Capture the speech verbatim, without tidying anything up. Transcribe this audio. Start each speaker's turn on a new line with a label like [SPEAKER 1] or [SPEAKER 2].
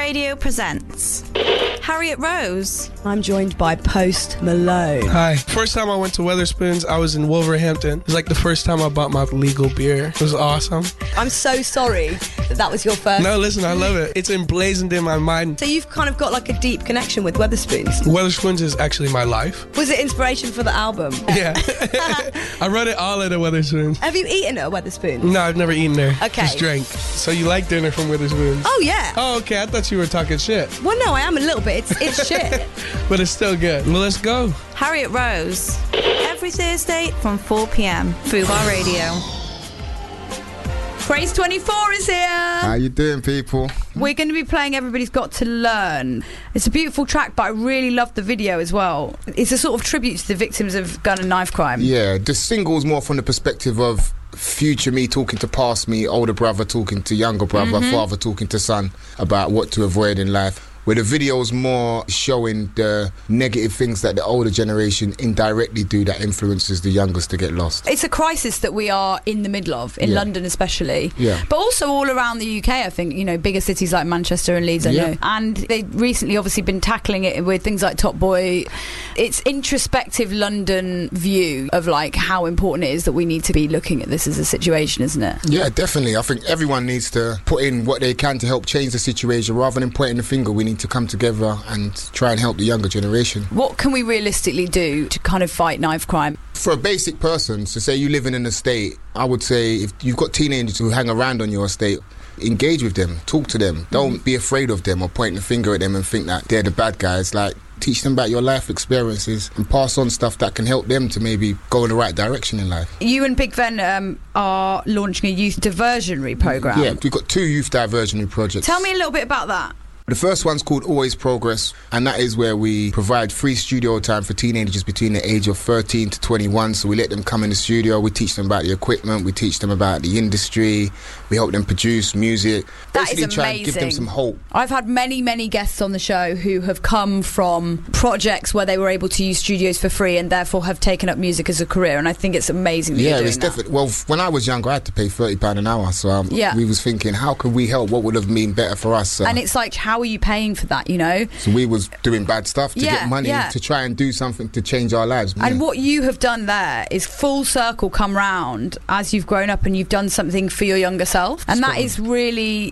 [SPEAKER 1] Radio presents Harriet Rose.
[SPEAKER 2] I'm joined by Post Malone.
[SPEAKER 3] Hi. First time I went to Wetherspoons, I was in Wolverhampton. It was like the first time I bought my legal beer. It was awesome.
[SPEAKER 2] I'm so sorry that that was your first.
[SPEAKER 3] No, listen, I love it. It's emblazoned in my mind.
[SPEAKER 2] So you've kind of got like a deep connection with Wetherspoons.
[SPEAKER 3] Wetherspoons is actually my life.
[SPEAKER 2] Was it inspiration for the album?
[SPEAKER 3] Yeah. I wrote it all at a Wetherspoons.
[SPEAKER 2] Have you eaten at a Wetherspoons?
[SPEAKER 3] No, I've never eaten there.
[SPEAKER 2] Okay.
[SPEAKER 3] Just drank. So you like dinner from Wetherspoons?
[SPEAKER 2] Oh, yeah.
[SPEAKER 3] Oh, okay. I thought you were talking shit.
[SPEAKER 2] Well, no, I am a little bit. It's, it's shit.
[SPEAKER 3] But it's still good. Well, let's go.
[SPEAKER 1] Harriet Rose. Every Thursday from four p.m. Fubar Radio. Craze twenty-four is here.
[SPEAKER 4] How you doing, people?
[SPEAKER 5] We're going to be playing Everybody's Got to Learn. It's a beautiful track, but I really love the video as well. It's a sort of tribute to the victims of gun and knife crime.
[SPEAKER 4] Yeah, the single's more from the perspective of future me talking to past me, older brother talking to younger brother, mm-hmm. father talking to son about what to avoid in life. Where the video's more showing the negative things that the older generation indirectly do that influences the youngest to get lost.
[SPEAKER 5] It's a crisis that we are in the middle of, in
[SPEAKER 4] yeah.
[SPEAKER 5] London especially.
[SPEAKER 4] Yeah.
[SPEAKER 5] But also all around the U K, I think, you know, bigger cities like Manchester and Leeds, I
[SPEAKER 4] yeah.
[SPEAKER 5] know. And they've recently obviously been tackling it with things like Top Boy. It's introspective London view of like how important it is that we need to be looking at this as a situation, isn't it?
[SPEAKER 4] Yeah, definitely. I think everyone needs to put in what they can to help change the situation rather than pointing the finger. We need to come together and try and help the younger generation.
[SPEAKER 5] What can we realistically do to kind of fight knife crime?
[SPEAKER 4] For a basic person, so say you live in an estate, I would say if you've got teenagers who hang around on your estate, engage with them, talk to them. Don't mm-hmm. be afraid of them or point the finger at them and think that they're the bad guys. Like, teach them about your life experiences and pass on stuff that can help them to maybe go in the right direction in life.
[SPEAKER 5] You and Big Ven um, are launching a youth diversionary programme.
[SPEAKER 4] Yeah, we've got two youth diversionary projects.
[SPEAKER 5] Tell me a little bit about that.
[SPEAKER 4] The first one's called Always Progress, and that is where we provide free studio time for teenagers between the age of thirteen to twenty-one. So we let them come in the studio, we teach them about the equipment, we teach them about the industry, we help them produce music.
[SPEAKER 5] That
[SPEAKER 4] Basically
[SPEAKER 5] is
[SPEAKER 4] try
[SPEAKER 5] amazing.
[SPEAKER 4] and give them some hope.
[SPEAKER 5] I've had many, many guests on the show who have come from projects where they were able to use studios for free and therefore have taken up music as a career, and I think it's amazing that
[SPEAKER 4] yeah,
[SPEAKER 5] you're doing
[SPEAKER 4] it's
[SPEAKER 5] that.
[SPEAKER 4] definitely. Well, when I was younger, I had to pay thirty pounds an hour, so um,
[SPEAKER 5] yeah.
[SPEAKER 4] we was thinking, how could we help? What would have been better for us? So.
[SPEAKER 5] And it's like, how are you paying for that, you know?
[SPEAKER 4] So we was doing bad stuff to
[SPEAKER 5] yeah,
[SPEAKER 4] get money
[SPEAKER 5] yeah.
[SPEAKER 4] to try and do something to change our lives.
[SPEAKER 5] And
[SPEAKER 4] yeah.
[SPEAKER 5] what you have done there is full circle come round as you've grown up and you've done something for your younger self. And
[SPEAKER 4] Spot
[SPEAKER 5] that
[SPEAKER 4] on.
[SPEAKER 5] is really